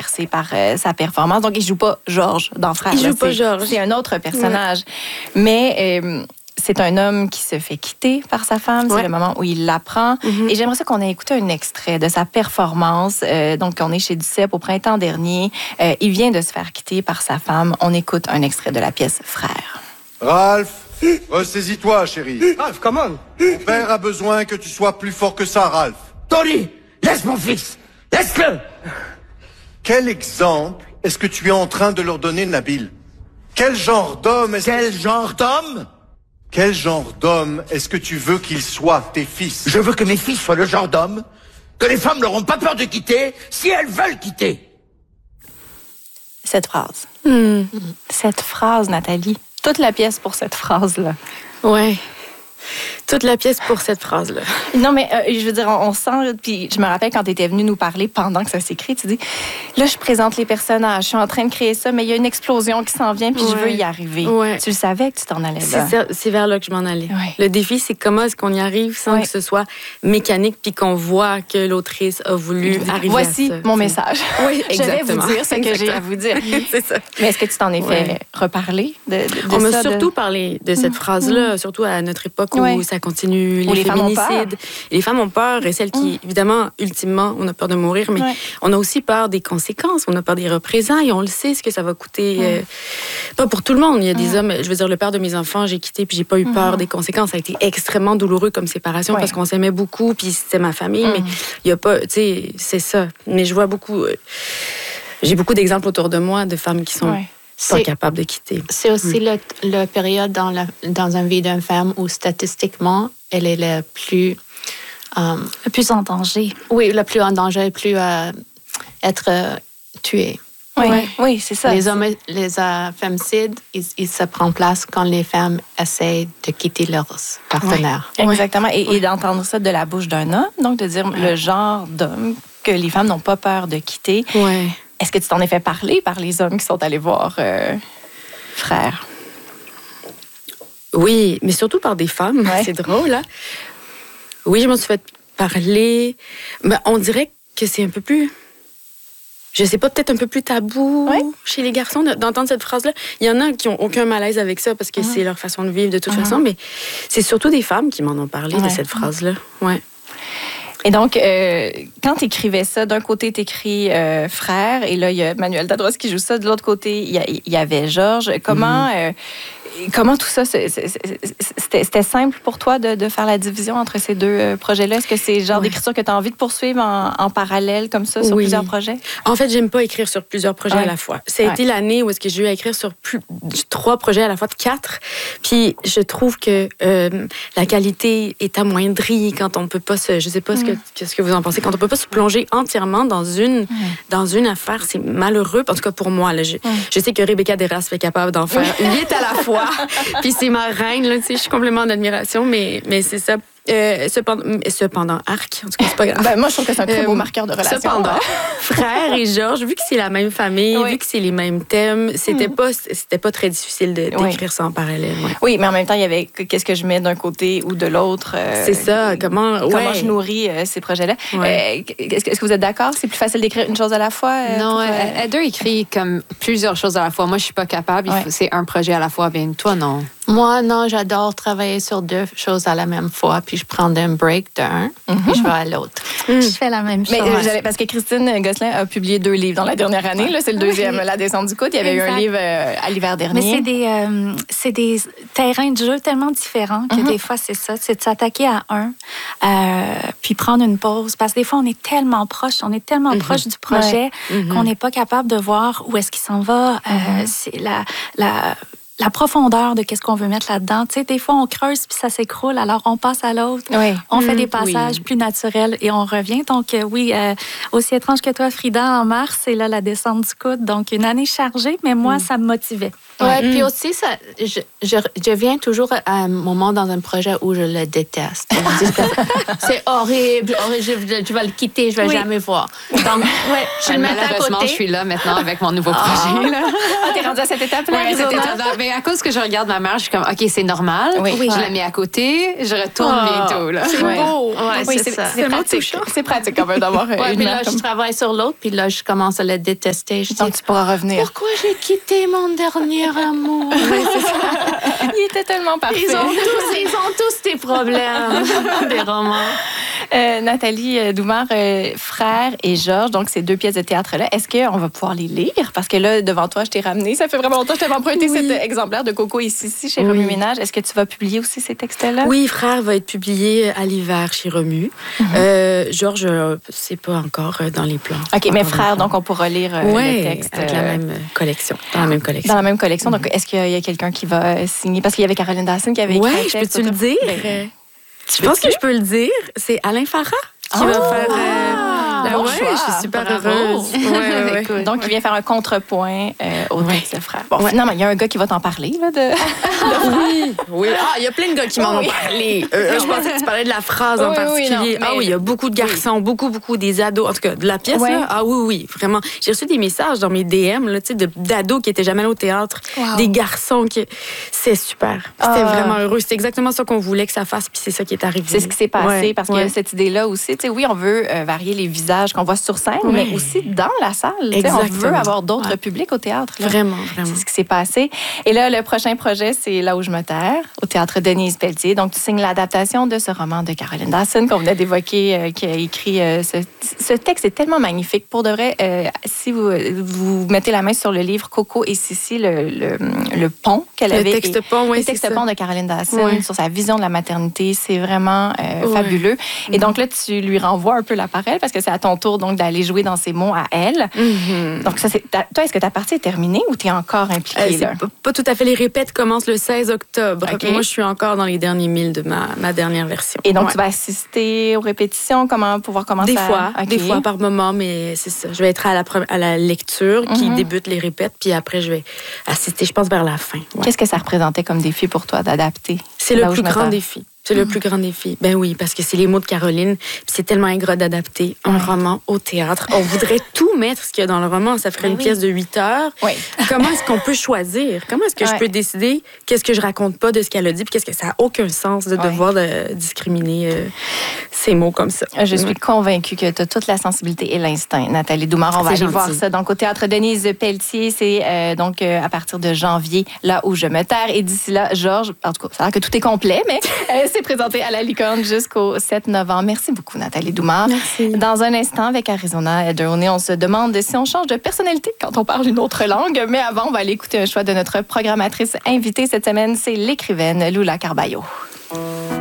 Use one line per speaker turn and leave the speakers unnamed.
bouleversé par sa performance. Donc, il joue pas Georges dans Frères.
Il joue pas Georges.
C'est un autre personnage. Mais c'est un homme qui se fait quitter par sa femme. C'est le moment où il l'apprend. Et j'aimerais ça qu'on ait écouté un extrait de sa performance. Donc, on est chez Duceppe au printemps dernier. Il vient de se faire quitter par sa femme. On écoute un extrait de la pièce Frères.
Ralph, ressaisis-toi, chérie.
Ralph, come on.
Ton père a besoin que tu sois plus fort que ça, Ralph.
Tony, laisse mon fils. Laisse-le.
Quel exemple est-ce que tu es en train de leur donner, Nabil? Quel genre d'homme est-ce
Quel genre d'homme?
Quel genre d'homme est-ce que tu veux qu'ils soient, tes fils?
Je veux que mes fils soient le genre d'homme que les femmes n'auront pas peur de quitter si elles veulent quitter.
Cette phrase. Cette phrase, Nathalie. Toute la pièce pour cette phrase-là.
Ouais. Toute la pièce pour cette phrase-là.
Non, mais je veux dire, on sent... Puis je me rappelle quand tu étais venue nous parler pendant que ça s'écrit, tu dis, là, je présente les personnages, je suis en train de créer ça, mais il y a une explosion qui s'en vient, puis je veux y arriver.
Ouais.
Tu le savais que tu t'en allais là.
C'est vers là que je m'en allais.
Ouais.
Le défi, c'est comment est-ce qu'on y arrive sans que ce soit mécanique, puis qu'on voit que l'autrice a voulu arriver
Voici
à ça.
mon message.
Oui, exactement.
Je vais vous dire ce que j'ai à vous dire.
C'est ça.
Mais est-ce que tu t'en es fait reparler de
On
ça?
m'a surtout parlé de cette phrase-là, surtout à notre époque où ça continue,
Où les femmes ont
féminicides.
peur.
Et les femmes ont peur, et celles qui, évidemment, ultimement, on a peur de mourir, mais on a aussi peur des conséquences, on a peur des représailles, on le sait, ce que ça va coûter. Pas pour tout le monde. Il y a des hommes, je veux dire, le père de mes enfants, j'ai quitté, puis j'ai pas eu peur des conséquences. Ça a été extrêmement douloureux comme séparation parce qu'on s'aimait beaucoup, puis c'était ma famille, mais il y a pas, tu sais, c'est ça. Mais je vois beaucoup, j'ai beaucoup d'exemples autour de moi de femmes qui sont pas capables de quitter.
C'est aussi la période dans une vie d'une femme où statistiquement, elle est la plus...
le plus en danger.
Oui, la plus en danger, plus être tuée.
Oui, c'est ça.
Les femicides, ils se prennent place quand les femmes essayent de quitter leurs partenaires.
Exactement. Et d'entendre ça de la bouche d'un homme, donc de dire le genre d'homme que les femmes n'ont pas peur de quitter.
Ouais.
Est-ce que tu t'en es fait parler par les hommes qui sont allés voir Frères?
Oui, mais surtout par des femmes. C'est drôle, hein? Oui, je m'en suis fait parler. Mais on dirait que c'est un peu plus... Je sais pas, peut-être un peu plus tabou chez les garçons d'entendre cette phrase-là. Il y en a qui ont aucun malaise avec ça parce que c'est leur façon de vivre de toute façon, mais c'est surtout des femmes qui m'en ont parlé de cette phrase-là. Ouais.
Et donc, quand tu écrivais ça, d'un côté, tu écris Frères, et là, il y a Manuel Dadros qui joue ça. De l'autre côté, il y avait Georges. Comment tout ça, c'était simple pour toi de faire la division entre ces deux projets-là? Est-ce que c'est le genre d'écriture que tu as envie de poursuivre en parallèle, comme ça, sur plusieurs projets?
En fait, j'aime pas écrire sur plusieurs projets à la fois. Ça a été l'année où est-ce que j'ai eu à écrire sur 3 projets à la fois, de 4. Puis je trouve que la qualité est amoindrie quand on peut pas se... Je sais pas ce que vous en pensez. Quand on peut pas se plonger entièrement dans une affaire, c'est malheureux. En tout cas, pour moi, là, je sais que Rebecca Deras est capable d'en faire 8 à la fois. Puis c'est ma reine, là, tu sais, je suis complètement en admiration, mais c'est ça. Cependant, arc, en tout cas, c'est pas grave.
Moi, je trouve que c'est un très beau marqueur de relation.
Cependant, Frères et Georges, vu que c'est la même famille, vu que c'est les mêmes thèmes, c'était pas très difficile d'écrire ça en parallèle.
Oui, mais en même temps, il y avait qu'est-ce que je mets d'un côté ou de l'autre.
C'est ça, comment
je nourris ces projets-là. Est-ce que vous êtes d'accord? C'est plus facile d'écrire une chose à la fois?
Non, Heather écrit comme plusieurs choses à la fois. Moi, je suis pas capable. C'est un projet à la fois. Bien, toi, non. Moi, non, j'adore travailler sur 2 choses à la même fois, puis je prends un break d'un, puis je vais à l'autre.
Je fais la même chose.
Mais parce que Christine Gosselin a publié 2 livres dans la dernière année. Là, c'est le deuxième, La descente du coude. Il y avait eu un livre à l'hiver dernier.
Mais c'est des terrains de jeu tellement différents que des fois, c'est ça. C'est de s'attaquer à un, puis prendre une pause. Parce que des fois, on est tellement proche du projet qu'on n'est pas capable de voir où est-ce qu'il s'en va. C'est la profondeur de qu'est-ce qu'on veut mettre là-dedans. Tu sais, des fois, on creuse puis ça s'écroule, alors on passe à l'autre. On fait des passages plus naturels et on revient. Donc, aussi étrange que toi, Frida, en mars, c'est là la descente du coude. Donc, une année chargée, mais moi, ça me motivait.
Puis aussi, je viens toujours à un moment dans un projet où je le déteste. C'est horrible, je vais le quitter, je vais jamais voir. Donc, je le mets à côté.
Malheureusement, je suis là maintenant avec mon nouveau projet.
T'es rendue à cette étape-là?
mais à cause que je regarde ma mère, je suis comme, OK, c'est normal.
Oui.
Je la mets à côté, je retourne bientôt. Là.
C'est beau.
Ouais,
Oui,
c'est ça.
c'est pratique. C'est pratique quand même d'avoir une
Puis
mère
là,
comme...
je travaille sur l'autre, puis là, je commence à le détester. Je dis,
Donc, tu pourras revenir.
pourquoi j'ai quitté mon dernier amour?
Il était tellement parfait.
Ils ont tous des problèmes, des romans.
Nathalie Doumare, Frère et Georges, donc ces 2 pièces de théâtre-là, est-ce qu'on va pouvoir les lire? Parce que là, devant toi, je t'ai ramené. Ça fait vraiment longtemps que je t'avais emprunté cet exemplaire de Coco et Sissi chez Remue Ménage. Est-ce que tu vas publier aussi ces textes-là?
Oui, Frère va être publié à l'hiver chez Remue. Georges, c'est pas encore dans les plans.
OK, mais Frère, donc on pourra lire le texte.
Avec la même collection. Dans la même collection.
Dans la même collection. Donc, est-ce qu'il y a quelqu'un qui va signer? Parce qu'il y avait Caroline Dawson qui avait écrit un
je
texte.
peux-tu le dire? Je pense que je peux le dire. C'est Alain Farah qui va faire...
bon
ouais,
choix.
je suis super
Bravo.
heureuse. Ouais.
Écoute, donc, il vient faire un contrepoint au texte de Frère. Bon, finalement, il y a un gars qui va t'en parler, là, de...
Oui. Ah, il y a plein de gars qui m'en ont parlé. Je pensais que tu parlais de la phrase en particulier. Il y a beaucoup de garçons, beaucoup des ados. En tout cas, de la pièce, là. Ah oui, vraiment. J'ai reçu des messages dans mes DM, là, d'ados qui étaient jamais allés au théâtre.
Wow.
Des garçons qui... C'est super. C'était vraiment heureux. C'était exactement ça qu'on voulait que ça fasse, puis c'est ça qui est arrivé.
C'est ce qui s'est passé, parce qu'il y a cette idée-là aussi. Oui, on veut varier les visages qu'on voit sur scène, mais aussi dans la salle. On veut avoir d'autres publics au théâtre. Là.
Vraiment.
C'est ce qui s'est passé. Et là, le prochain projet, c'est Là où je me terre, au théâtre Denise Pelletier. Donc, tu signes l'adaptation de ce roman de Caroline Dawson qu'on venait d'évoquer, qui a écrit ce texte est tellement magnifique. Pour de vrai, si vous mettez la main sur le livre Coco et Sissi, le pont qu'elle avait...
Le texte-pont, oui,
le texte-pont de Caroline Dawson sur sa vision de la maternité, c'est vraiment fabuleux. Et donc là, tu lui renvoies un peu l'appareil parce que c'est à ton tour donc d'aller jouer dans ces mots à elle. Donc ça, toi, est-ce que ta partie est terminée ou tu es encore impliquée là?
Pas tout à fait. Les répètes commencent le 16 octobre.
Okay.
Moi, je suis encore dans les derniers 1000 de ma dernière version.
Et donc, tu vas assister aux répétitions? Pour voir comment
des
ça...
fois, des fois par moment, mais c'est ça. Je vais être à la lecture qui débute les répètes, puis après, je vais assister, je pense, vers la fin. Ouais.
Qu'est-ce que ça représentait comme défi pour toi d'adapter?
C'est le plus grand défi. C'est le plus grand défi. Ben oui, parce que c'est les mots de Caroline. Puis c'est tellement ingrat d'adapter un roman au théâtre. On voudrait tout mettre ce qu'il y a dans le roman. Ça ferait une pièce de 8 heures.
Oui.
Comment est-ce qu'on peut choisir? Comment est-ce que je peux décider qu'est-ce que je raconte pas de ce qu'elle a dit? Puis qu'est-ce que ça n'a aucun sens de devoir discriminer ces mots comme ça?
Je suis convaincue que tu as toute la sensibilité et l'instinct, Nathalie Doumare. On va aller voir ça. Donc, au théâtre Denise Pelletier, c'est donc à partir de janvier, Là où je me terre. Et d'ici là, Georges, en tout cas, ça a l'air que tout est complet, mais c'est présenté à la Licorne jusqu'au 7 novembre. Merci beaucoup, Nathalie Doumare.
Merci.
Dans un instant, avec Arizona Ederney, on se demande si on change de personnalité quand on parle une autre langue. Mais avant, on va aller écouter un choix de notre programmatrice invitée cette semaine. C'est l'écrivaine Lula Carballo.